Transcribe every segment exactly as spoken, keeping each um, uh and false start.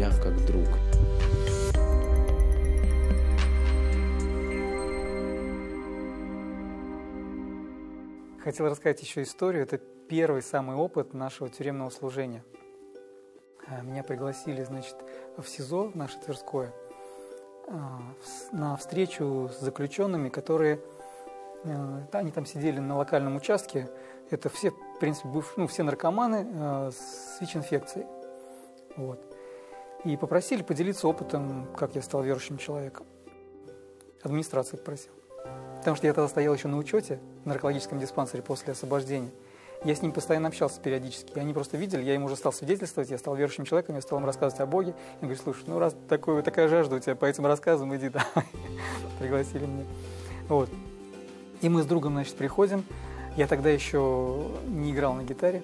меня как друг. Хотел рассказать еще историю. Это первый самый опыт нашего тюремного служения. Меня пригласили, значит, в СИЗО, в наше Тверское, на встречу с заключенными, которые, они там сидели на локальном участке. Это все, в принципе, бывшие, ну, все наркоманы с ВИЧ-инфекцией. Вот. И попросили поделиться опытом, как я стал верующим человеком. Администрация попросила. Потому что я тогда стоял еще на учете в наркологическом диспансере после освобождения. Я с ним постоянно общался периодически. И они просто видели, я им уже стал свидетельствовать, я стал верующим человеком, я стал им рассказывать о Боге. Я говорю, слушай, ну раз такой, такая жажда у тебя по этим рассказам, иди давай. Пригласили меня. Вот. И мы с другом, значит, приходим. Я тогда еще не играл на гитаре.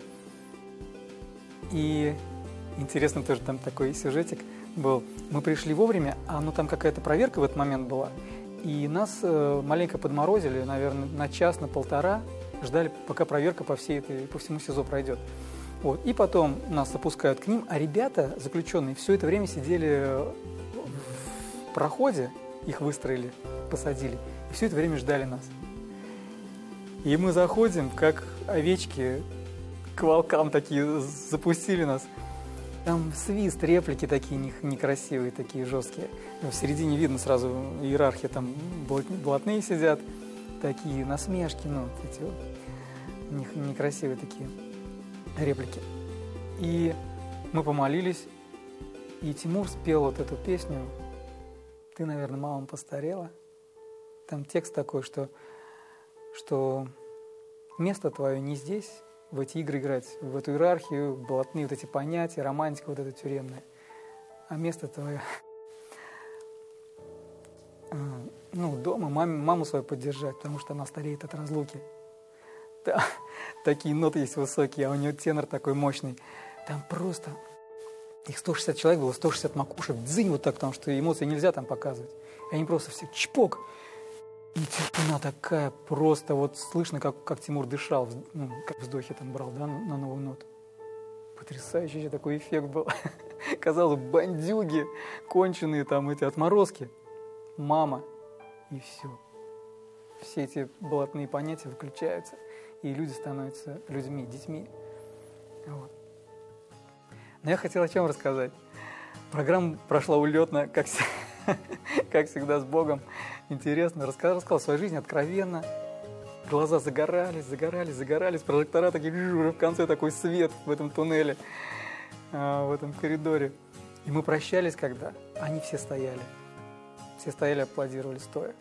И интересно тоже там такой сюжетик был. Мы пришли вовремя, а ну там какая-то проверка в этот момент была. И нас э, маленько подморозили, наверное, на час, на полтора. Ждали, пока проверка по всей этой, по всему СИЗО пройдет. Вот. И потом нас опускают к ним, а ребята, заключенные, все это время сидели в проходе, их выстроили, посадили, и все это время ждали нас. И мы заходим, как овечки, к волкам такие, запустили нас. Там свист, реплики такие некрасивые, такие жесткие. В середине видно сразу иерархия, там блатные сидят, такие насмешки, ну, эти вот некрасивые такие реплики. И мы помолились, и Тимур спел вот эту песню «Ты, наверное, мама постарела». Там текст такой, что, что место твое не здесь, в эти игры играть, в эту иерархию, блатные вот эти понятия, романтика вот эта тюремная, а место твое, ну, дома, маме, маму свою поддержать, потому что она стареет от разлуки. Да, такие ноты есть высокие, а у нее тенор такой мощный. Там просто, их сто шестьдесят человек было, сто шестьдесят макушек, дзынь вот так, потому что эмоции нельзя там показывать. И они просто все чпок. И тишина такая, просто вот слышно, как, как Тимур дышал, ну, как вздохи там брал, да, на, на новую ноту. Потрясающий такой эффект был. Казалось, бандюги, конченые там эти отморозки. Мама. И все. Все эти блатные понятия выключаются, и люди становятся людьми, детьми. Вот. Но я хотел о чем рассказать. Программа прошла улетно, как, как всегда, с Богом. Интересно. Рассказал, рассказал о своей жизни откровенно. Глаза загорались, загорались, загорались. Прожектора такие, в конце такой свет в этом туннеле, в этом коридоре. И мы прощались, когда они все стояли. Все стояли, аплодировали стоя.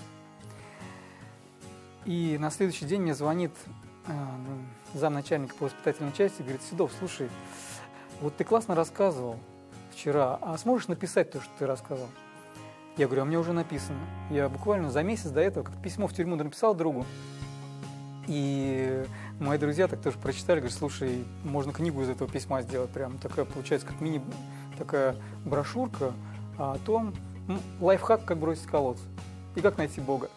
И на следующий день мне звонит э, замначальника по воспитательной части и говорит: Седов, слушай, вот ты классно рассказывал вчера, а сможешь написать то, что ты рассказал? Я говорю, а мне уже написано. Я буквально за месяц до этого как письмо в тюрьму написал другу. И мои друзья так тоже прочитали, говорят, слушай, можно книгу из этого письма сделать. Прям такая, получается, как мини, такая брошюрка о том, ну, лайфхак, как бросить колодцы и как найти Бога.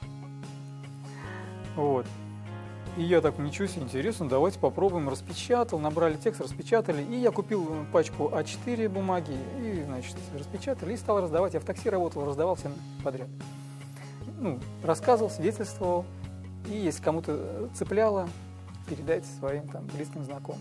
Вот. И я так, ничего себе, интересно, давайте попробуем. Распечатал, набрали текст, распечатали. И я купил пачку а четыре бумаги, и, значит, распечатали, и стал раздавать. Я в такси работал, раздавал всем подряд. Ну, рассказывал, свидетельствовал. И если кому-то цепляло, передайте своим там близким, знакомым.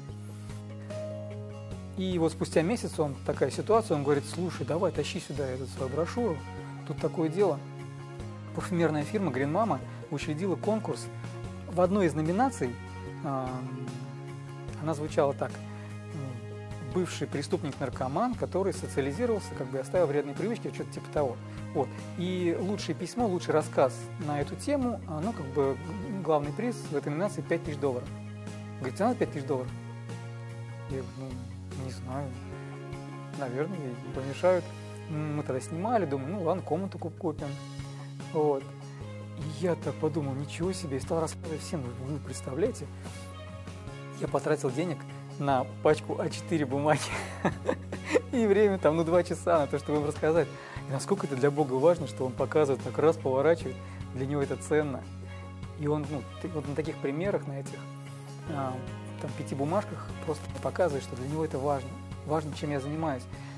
И вот спустя месяц он, такая ситуация, он говорит, слушай, давай, тащи сюда эту свою брошюру. Тут такое дело. Парфюмерная фирма Green Mama учредила конкурс. В одной из номинаций э, она звучала так: бывший преступник-наркоман, который социализировался, как бы оставил вредные привычки, что-то типа того. Вот. И лучшее письмо, лучший рассказ на эту тему, ну, как бы главный приз в этой номинации пять тысяч долларов. Говорит, тебе надо пять тысяч долларов? Я говорю, ну, не знаю, наверное, не помешают. Мы тогда снимали, думаю, ну ладно, комнату купим. Вот. И я так подумал, ничего себе, и стал рассказывать всем. Вы представляете, я потратил денег на пачку а четыре бумаги и время там, ну, два часа на то, чтобы им рассказать. И насколько это для Бога важно, что Он показывает, так раз поворачивает, для Него это ценно. И Он, ну, вот на таких примерах, на этих а, там, пяти бумажках просто показывает, что для Него это важно. Важно, чем я занимаюсь.